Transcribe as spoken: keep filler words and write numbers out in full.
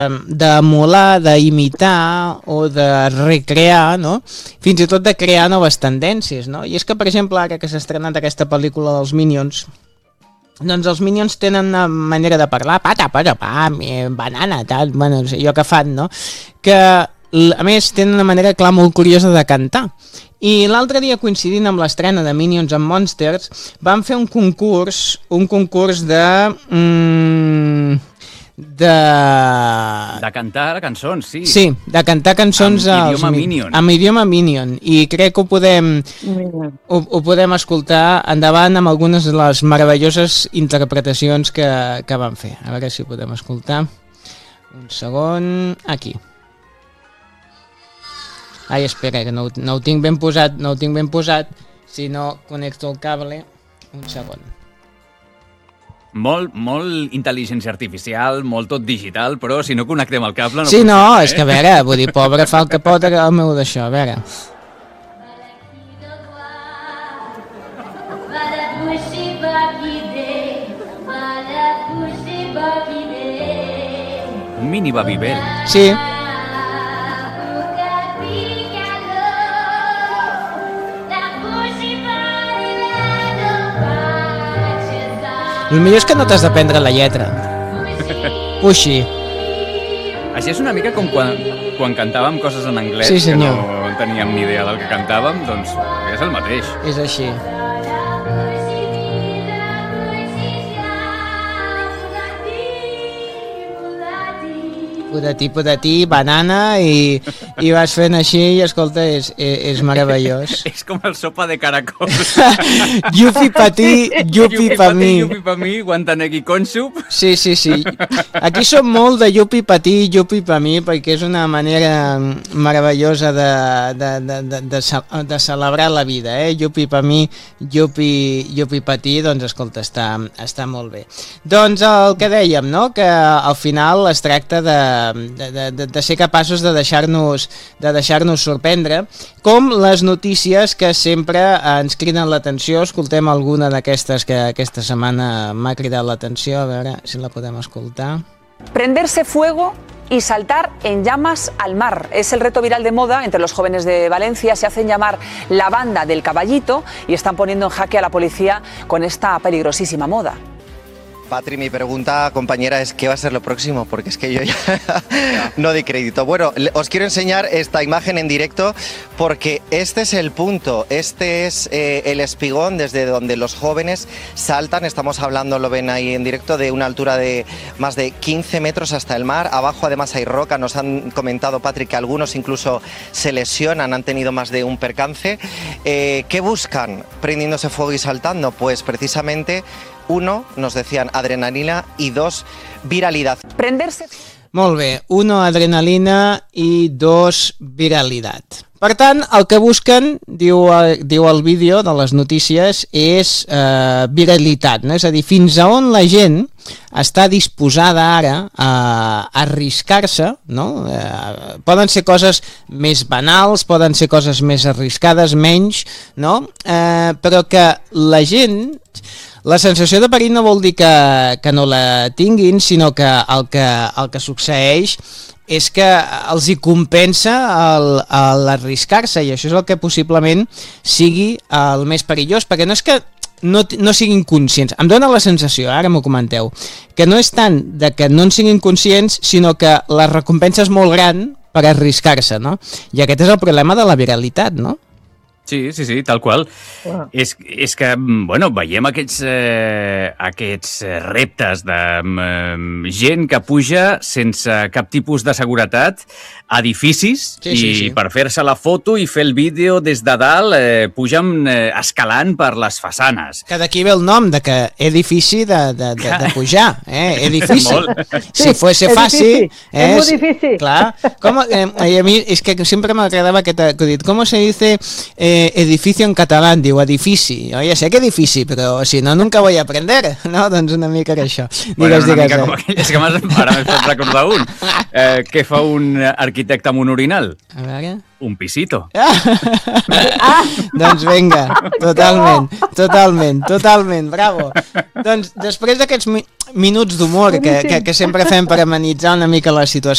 d'emular, d'imitar o de recrear, no? Fins i tot de crear noves tendències, no? I és que, per exemple, ara que s'ha estrenat aquesta pel·lícula dels Minions, doncs els Minions tenen una manera de parlar, pata, pata, pam, banana, tal, bueno, no sé, jo que fan, no? Que, a més, tenen una manera, clar, molt curiosa de cantar. I l'altre dia, coincidint amb l'estrena de Minions and Monsters, van fer un concurs, un concurs de... Mm, de... De cantar cançons, sí. Sí, de cantar cançons amb idioma Minion. Amb idioma Minion. I crec que ho podem, ho, ho podem escoltar endavant amb algunes de les meravelloses interpretacions que, que van fer. A veure si ho podem escoltar. Un segon... Aquí. Ai, espera, que no, no ho tinc ben posat, no ho tinc ben posat. Si no connecto el cable... Un segon. Molt, molt intel·ligència artificial, molt tot digital, però si no connectem el cable... No sí, no, funciona, eh? És que a veure, vull dir, pobre fa el que pot el meu d'això, a veure... Un mini Babybel. Sí. El millor és que no t'has d'aprendre la lletra. Puixi. Així és una mica com quan, quan cantàvem coses en anglès, sí, que no teníem ni idea del que cantàvem, doncs és el mateix. És així. Podatí, podatí, banana, i, i vas fent així i, escolta, és, és, és meravellós. És com el sopa de caracols. Yupi pa ti, yupi pa mi. Yupi pa mi, guantanegui consup. Sí, sí, sí. Aquí som molt de yupi pa ti, yupi pa mi, perquè és una manera meravellosa de, de, de, de, de, de celebrar la vida, eh? Yupi pa mi, yupi, yupi pa ti, doncs escolta, està, està molt bé. Doncs el que dèiem, no?, que al final es tracta de De, de, de ser capaços de deixar-nos de deixar-nos sorprendre, com les notícies que sempre ens criden l'atenció. Escoltem alguna d'aquestes que aquesta setmana m'ha cridat l'atenció, a veure si la podem escoltar. Prenderse fuego y saltar en llamas al mar. Es el reto viral de moda entre los jóvenes de Valencia. Se hacen llamar la banda del caballito y están poniendo en jaque a la policía con esta peligrosísima moda. Patri, mi pregunta, compañera, es ¿qué va a ser lo próximo? Porque es que yo ya no doy crédito. Bueno, os quiero enseñar esta imagen en directo porque este es el punto, este es eh, el espigón desde donde los jóvenes saltan. Estamos hablando, lo ven ahí en directo, de una altura de más de quince metros hasta el mar. Abajo además hay roca, nos han comentado, Patri, que algunos incluso se lesionan, han tenido más de un percance. Eh, ¿Qué buscan prendiéndose fuego y saltando? Pues precisamente... Uno, nos decían adrenalina, y dos, viralidad. Prenderse... Molt bé, uno, adrenalina, i dos, viralitat. Per tant, el que busquen, diu, diu el vídeo de les notícies, és eh, viralitat, no? És a dir, fins a on la gent està disposada ara a arriscar-se, no? Eh, poden ser coses més banals, poden ser coses més arriscades, menys, no? Eh, però que la gent... La sensació de perill no vol dir que, que no la tinguin, sinó que el que, el que succeeix és que els hi compensa l'arriscar-se, i això és el que possiblement sigui el més perillós, perquè no és que no, no siguin conscients, em dóna la sensació, ara m'ho comenteu, que no és tant de que no en siguin conscients, sinó que la recompensa és molt gran per arriscar-se, no? I aquest és el problema de la viralitat, no? Sí, sí, sí, tal qual. Wow. És, és que, bueno, veiem aquests, eh, aquests reptes de eh, gent que puja sense cap tipus de seguretat a edificis, sí, i sí, sí. per fer-se la foto i fer el vídeo des de dalt, eh, pugen eh, escalant per les façanes. Que d'aquí ve el nom, de que edifici de, de, de, de pujar, eh? Edifici. Si fuese fàcil... Eh, és molt difícil. Clar. Com, eh, a mi és que sempre m'agradava aquest acudit. Com se dice... Eh, edificio en català, diu edifici. Jo ja sé que edifici, però si no, nunca voy a aprender. No? Doncs una mica que això. Digues, bueno, una digues, mica eh? com aquell, és que ara m'he fet recordar un. Eh, què fa un arquitecte amb un orinal? A veure... Un pisito. Ah! Doncs vinga, totalment, totalment, totalment, bravo. Doncs després d'aquests mi minuts d'humor que, que, que sempre fem per amenitzar una mica la situació,